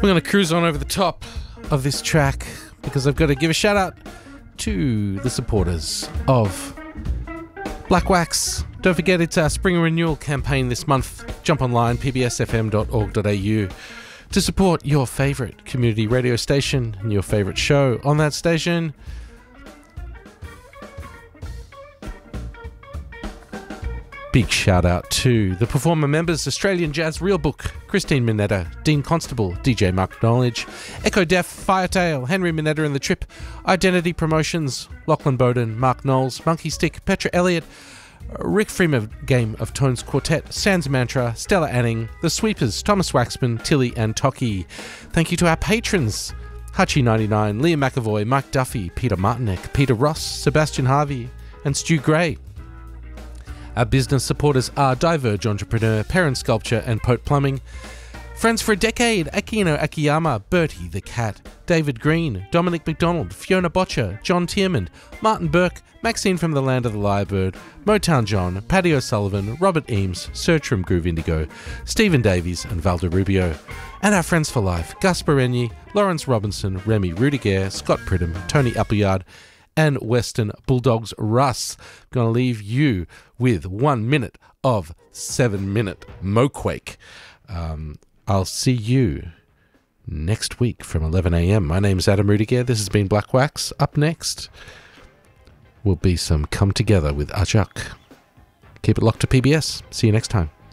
We're going to cruise on over the top of this track because I've got to give a shout out to the supporters of Black Wax. Don't forget it's our spring renewal campaign this month. Jump online, pbsfm.org.au, to support your favourite community radio station and your favourite show on that station. Big shout out to the performer members: Australian Jazz Real Book, Christine Minetta, Dean Constable, DJ Mark Knowledge, Echo Def, Firetail, Henry Minetta and the Trip, Identity Promotions, Lachlan Bowden, Mark Knowles, Monkey Stick, Petra Elliott, Rick Freeman, Game of Tones Quartet, Sans Mantra, Stella Anning, The Sweepers, Thomas Waxman, Tilly and Toki. Thank you to our patrons: Hachi99, Liam McAvoy, Mike Duffy, Peter Martinek, Peter Ross, Sebastian Harvey and Stu Gray. Our business supporters are Diverge Entrepreneur, Parent Sculpture and Pote Plumbing. Friends for a Decade, Akino Akiyama, Bertie the Cat, David Green, Dominic McDonald, Fiona Botcher, John Tierman, Martin Burke, Maxine from the Land of the Lyrebird, Motown John, Paddy O'Sullivan, Robert Eames, Search from Groove Indigo, Stephen Davies and Valda Rubio. And our friends for life: Gus Barenyi, Lawrence Robinson, Remy Rudiger, Scott Pridham, Tony Appleyard and Western Bulldogs Russ. Gonna leave you with 1 minute of 7-minute Moquake. I'll see you next week from 11 a.m. My name's Adam Rudiger. This has been Black Wax. Up next will be some Come Together with Ajak. Keep it locked to PBS. See you next time.